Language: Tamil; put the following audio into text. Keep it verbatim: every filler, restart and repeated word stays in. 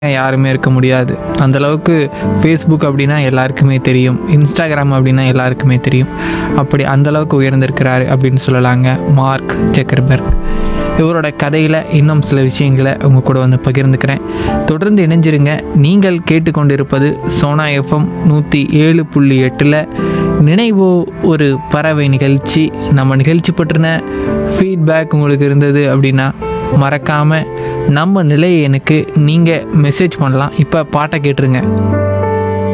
யாருமே இருக்க முடியாது. அந்தளவுக்கு ஃபேஸ்புக் அப்படின்னா எல்லாருக்குமே தெரியும், இன்ஸ்டாகிராம் அப்படின்னா எல்லாருக்குமே தெரியும். அப்படி அந்தளவுக்கு உயர்ந்திருக்கிறாரு அப்படின்னு சொல்லலாங்க மார்க் ஜக்கர்பர்க். இவரோட கதையில் இன்னும் சில விஷயங்களை உங்கள் கூட வந்து பகிர்ந்துக்கிறேன். தொடர்ந்து இணைஞ்சிருங்க. நீங்கள் கேட்டுக்கொண்டிருப்பது சோனா எஃப்எம் நூற்றி ஏழு புள்ளி எட்டில் நினைவோ ஒரு பறவை நிகழ்ச்சி. நம்ம நிகழ்ச்சி பற்றின ஃபீட்பேக் உங்களுக்கு இருந்தது அப்படின்னா மறக்காமல் நம்ம நிலையை எனக்கு நீங்கள் மெசேஜ் பண்ணலாம். இப்போ பாட்டை கேட்டுருங்க.